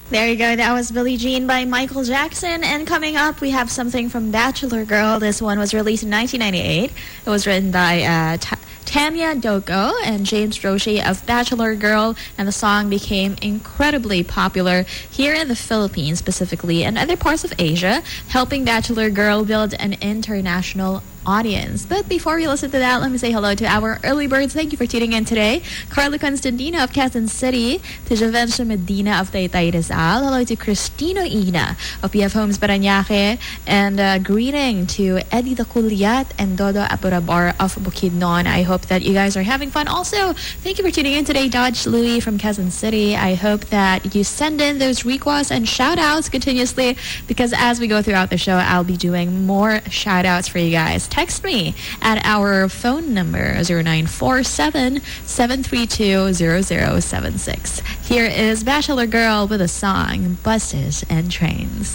There you go. That was Billie Jean by Michael Jackson. And coming up, we have something from Bachelor Girl. This one was released in 1998. It was written by Tanya Doko and James Roche of Bachelor Girl, and the song became incredibly popular here in the Philippines specifically and other parts of Asia, helping Bachelor Girl build an international audience. But before we listen to that, let me say hello to our early birds. Thank you for tuning in today. Carla Constantino of Quezon City, to Javencia Medina of Taytay Rizal. Hello to Cristino Ina of PF Homes Parañaque, and greeting to Eddie Daculiat and Dodo Apurabar of Bukidnon. I hope that you guys are having fun. Also, thank you for tuning in today, Dodge Louie from Quezon City. I hope that you send in those requests and shout outs continuously, because as we go throughout the show, I'll be doing more shout outs for you guys. Text me at our phone number 0947-732-0076. Here is Bachelor Girl with a song, Buses and Trains.